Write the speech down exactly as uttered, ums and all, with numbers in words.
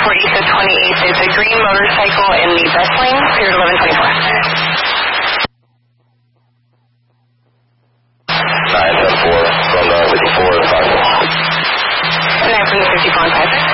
four East of twenty-eighth. It's a green motorcycle in the bus lane, cleared eleven twenty-four. nine ten four from the fifty-four, five. And then from the fifty-four and five.